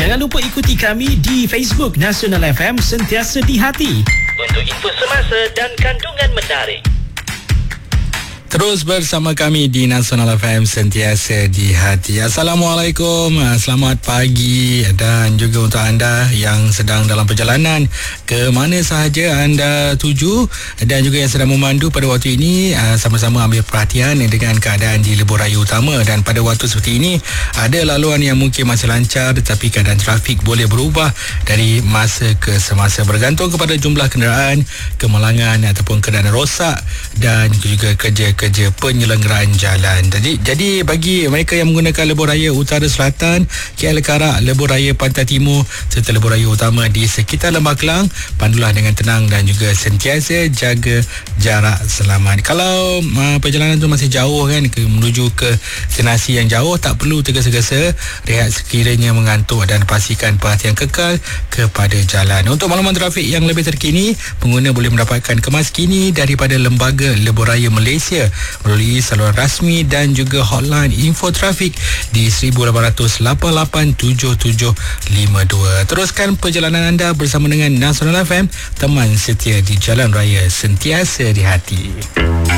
Jangan lupa ikuti kami di Facebook Nasional FM Sentiasa di Hati untuk info semasa dan kandungan menarik. Terus bersama kami di Nasional FM Sentiasa di Hati. Assalamualaikum, selamat pagi dan juga untuk anda yang sedang dalam perjalanan ke mana sahaja anda tuju dan juga yang sedang memandu pada waktu ini, sama-sama ambil perhatian dengan keadaan di lebuh raya utama. Dan pada waktu seperti ini ada laluan yang mungkin masih lancar, tetapi keadaan trafik boleh berubah dari masa ke semasa bergantung kepada jumlah kenderaan, kemalangan ataupun keadaan rosak dan juga kerja penyelenggaraan jalan. Jadi bagi mereka yang menggunakan lebuh raya utara selatan, KL Karak, lebuh raya pantai timur serta lebuh raya utama di sekitar Lembah Kelang, pandulah dengan tenang dan juga sentiasa jaga jarak selamat. Kalau perjalanan tu masih jauh kan, menuju ke destinasi yang jauh, tak perlu tergesa-gesa, rehat sekiranya mengantuk dan pastikan perhatian kekal kepada jalan. Untuk makluman trafik yang lebih terkini, pengguna boleh mendapatkan kemas kini daripada Lembaga Lebuh Raya Malaysia melalui saluran rasmi dan juga hotline info trafik di 18887752. Teruskan perjalanan anda bersama dengan Nasional FM, teman setia di Jalan Raya Sentiasa di Hati.